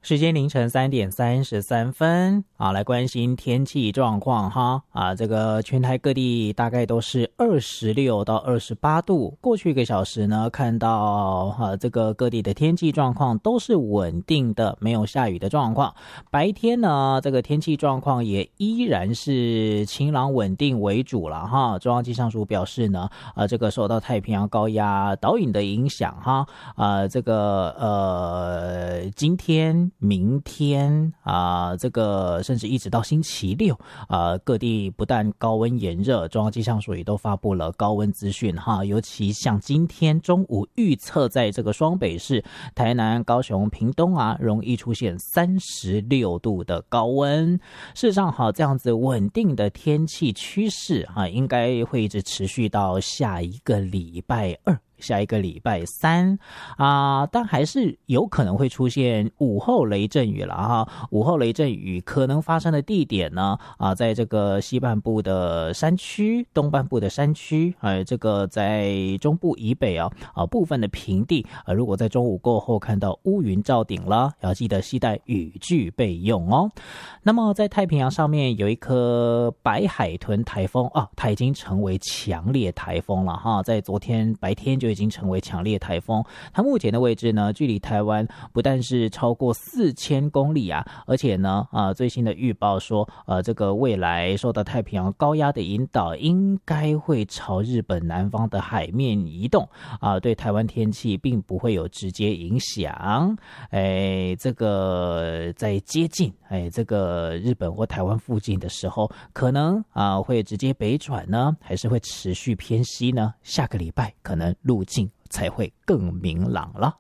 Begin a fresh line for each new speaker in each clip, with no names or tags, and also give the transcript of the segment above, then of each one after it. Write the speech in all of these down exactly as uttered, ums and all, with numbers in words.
时间凌晨三点三十三分啊，来关心天气状况哈啊，这个全台各地大概都是二十六到二十八度。过去一个小时呢，看到啊这个各地的天气状况都是稳定的，没有下雨的状况。白天呢，这个天气状况也依然是晴朗稳定为主了哈。中央气象署表示呢，啊这个受到太平洋高压导引的影响哈，啊这个呃今天。明天啊、呃，这个甚至一直到星期六啊、呃，各地不但高温炎热，中央气象署也都发布了高温资讯哈。尤其像今天中午预测，在这个双北市、台南、高雄、屏东啊，容易出现三十六度的高温。事实上，哈，这样子稳定的天气趋势啊，应该会一直持续到下一个礼拜二。下一个礼拜三啊、呃，但还是有可能会出现午后雷阵雨了哈。午后雷阵雨可能发生的地点呢啊、呃，在这个西半部的山区、东半部的山区，呃，这个在中部以北啊啊、呃、部分的平地啊、呃，如果在中午过后看到乌云罩顶了，要记得携带雨具备用哦。那么在太平洋上面有一颗白海豚台风啊，它已经成为强烈台风了哈，在昨天白天就已经成为强烈台风，它目前的位置呢，距离台湾不但是超过四千公里啊，而且呢，啊，最新的预报说，呃，这个未来受到太平洋高压的引导，应该会朝日本南方的海面移动啊，对台湾天气并不会有直接影响。哎，这个在接近哎这个日本或台湾附近的时候，可能啊会直接北转呢，还是会持续偏西呢？下个礼拜可能路径才会更明朗了。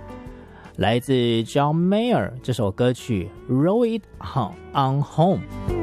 来自 John Mayer 这首歌曲 Roll It On Home。